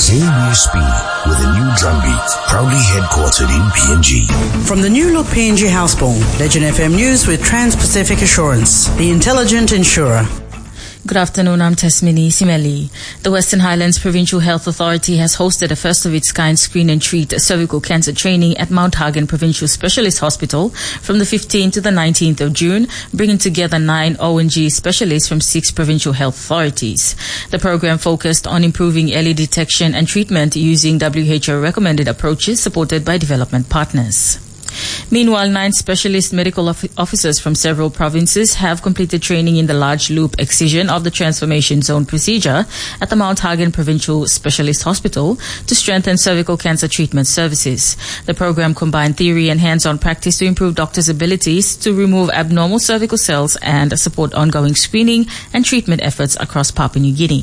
Say USB with a new drum beat, proudly headquartered in PNG. From the new look PNG Houseborn, Legend FM News with Trans-Pacific Assurance, the intelligent insurer. Good afternoon, I'm Tasmini Simeli. The Western Highlands Provincial Health Authority has hosted a first-of-its-kind screen and treat cervical cancer training at Mount Hagen Provincial Specialist Hospital from the 15th to the 19th of June, bringing together 9 O&G specialists from 6 provincial health authorities. The program focused on improving early detection and treatment using WHO-recommended approaches supported by development partners. Meanwhile, 9 specialist medical officers from several provinces have completed training in the large loop excision of the transformation zone procedure at the Mount Hagen Provincial Specialist Hospital to strengthen cervical cancer treatment services. The program combined theory and hands-on practice to improve doctors' abilities to remove abnormal cervical cells and support ongoing screening and treatment efforts across Papua New Guinea.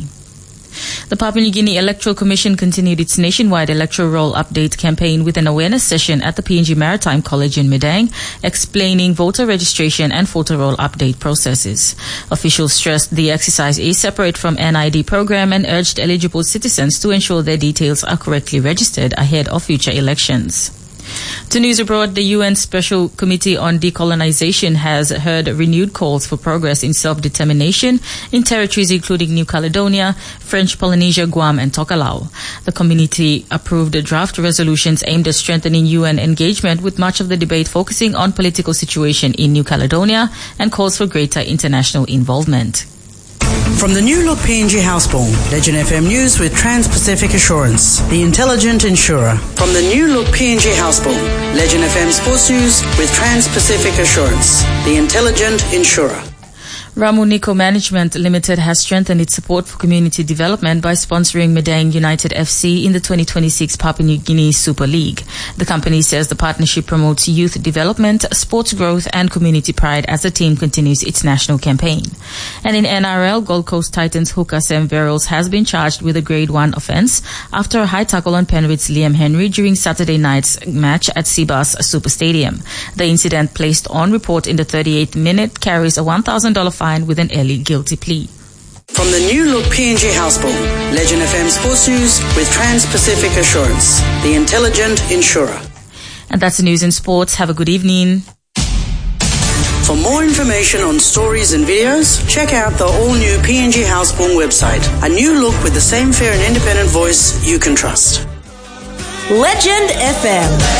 The Papua New Guinea Electoral Commission continued its nationwide electoral roll update campaign with an awareness session at the PNG Maritime College in Madang, explaining voter registration and photo roll update processes. Officials stressed the exercise is separate from NID program and urged eligible citizens to ensure their details are correctly registered ahead of future elections. To news abroad, the UN Special Committee on Decolonization has heard renewed calls for progress in self-determination in territories including New Caledonia, French Polynesia, Guam and Tokelau. The committee approved draft resolutions aimed at strengthening UN engagement, with much of the debate focusing on political situation in New Caledonia and calls for greater international involvement. From the new look PNG Houseborn, Legend FM News with Trans-Pacific Assurance, the intelligent insurer. From the new look PNG Houseborn, Legend FM Sports News with Trans-Pacific Assurance, the intelligent insurer. Ramu Nico Management Limited has strengthened its support for community development by sponsoring Madang United FC in the 2026 Papua New Guinea Super League. The company says the partnership promotes youth development, sports growth and community pride as the team continues its national campaign. And in NRL, Gold Coast Titans hooker Sam Verrills has been charged with a Grade 1 offence after a high tackle on Penrith's Liam Henry during Saturday night's match at Seabass Super Stadium. The incident, placed on report in the 38th minute, carries a $1,000 fine with an early guilty plea. From the new look PNG Houseborn, Legend FM Sports News with Trans-Pacific Assurance, the intelligent insurer. And that's the news in sports. Have a good evening. For more information on stories and videos, check out the all-new PNG Houseborn website. A new look with the same fair and independent voice you can trust. Legend FM.